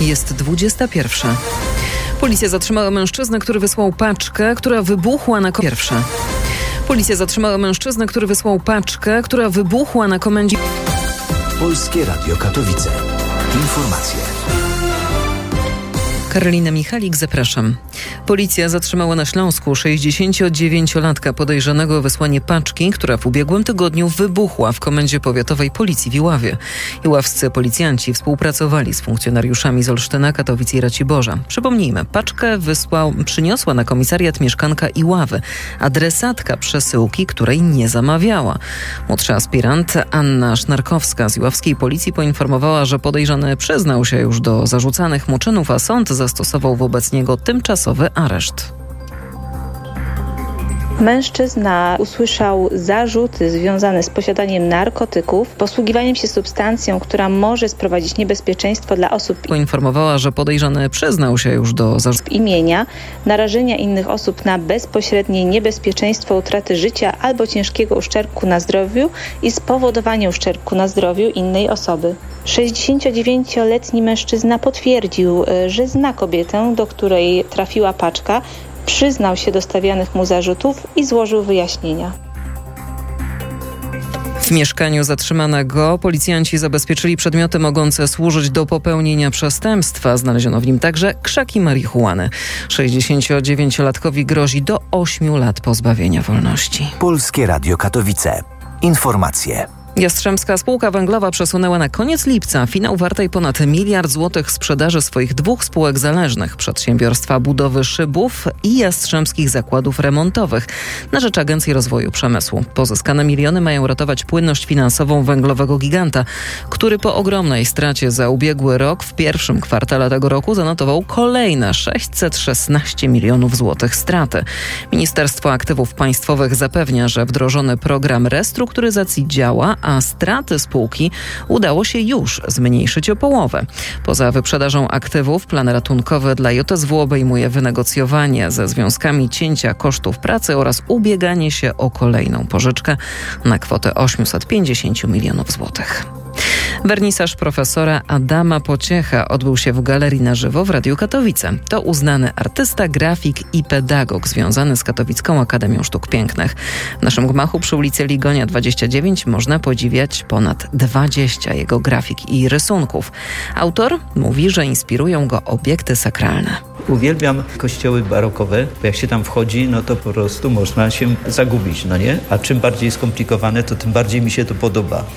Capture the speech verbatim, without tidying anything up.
Jest dwudziesta pierwsza. Policja zatrzymała mężczyznę, który wysłał paczkę, która wybuchła na pierwsze. Policja zatrzymała mężczyznę, który wysłał paczkę, która wybuchła na komendzie. Polskie Radio Katowice. Informacje. Karolina Michalik, zapraszam. Policja zatrzymała na Śląsku sześćdziesięciodziewięciolatka podejrzanego o wysłanie paczki, która w ubiegłym tygodniu wybuchła w Komendzie Powiatowej Policji w Iławie. Iławscy policjanci współpracowali z funkcjonariuszami z Olsztyna, Katowic i Raciborza. Przypomnijmy, paczkę wysłał, przyniosła na komisariat mieszkanka Iławy, adresatka przesyłki, której nie zamawiała. Młodsza aspirant Anna Sznarkowska z iławskiej policji poinformowała, że podejrzany przyznał się już do zarzucanych mu czynów, a sąd zastosował wobec niego tymczasowy areszt. Mężczyzna usłyszał zarzuty związane z posiadaniem narkotyków, posługiwaniem się substancją, która może sprowadzić niebezpieczeństwo dla osób. Poinformowała, że podejrzany przyznał się już do zarzutów imienia, narażenia innych osób na bezpośrednie niebezpieczeństwo utraty życia albo ciężkiego uszczerbku na zdrowiu i spowodowanie uszczerbku na zdrowiu innej osoby. sześćdziesięciodziewięcioletni mężczyzna potwierdził, że zna kobietę, do której trafiła paczka, przyznał się do stawianych mu zarzutów i złożył wyjaśnienia. W mieszkaniu zatrzymanego policjanci zabezpieczyli przedmioty mogące służyć do popełnienia przestępstwa. Znaleziono w nim także krzaki marihuany. sześćdziesięciodziewięciolatkowi grozi do ośmiu lat pozbawienia wolności. Polskie Radio Katowice. Informacje. Jastrzębska Spółka Węglowa przesunęła na koniec lipca finał wartej ponad miliard złotych sprzedaży swoich dwóch spółek zależnych, przedsiębiorstwa budowy szybów i Jastrzębskich Zakładów Remontowych, na rzecz Agencji Rozwoju Przemysłu. Pozyskane miliony mają ratować płynność finansową węglowego giganta, który po ogromnej stracie za ubiegły rok w pierwszym kwartale tego roku zanotował kolejne sześćset szesnaście milionów złotych straty. Ministerstwo Aktywów Państwowych zapewnia, że wdrożony program restrukturyzacji działa, a straty spółki udało się już zmniejszyć o połowę. Poza wyprzedażą aktywów, plan ratunkowy dla J S W obejmuje wynegocjowanie ze związkami cięcia kosztów pracy oraz ubieganie się o kolejną pożyczkę na kwotę osiemset pięćdziesiąt milionów złotych. Wernisaż profesora Adama Pociecha odbył się w Galerii na Żywo w Radiu Katowice. To uznany artysta, grafik i pedagog związany z Katowicką Akademią Sztuk Pięknych. W naszym gmachu przy ulicy Ligonia dwadzieścia dziewięć można podziwiać ponad dwadzieścia jego grafik i rysunków. Autor mówi, że inspirują go obiekty sakralne. Uwielbiam kościoły barokowe, bo jak się tam wchodzi, no to po prostu można się zagubić, no nie? A czym bardziej skomplikowane, to tym bardziej mi się to podoba.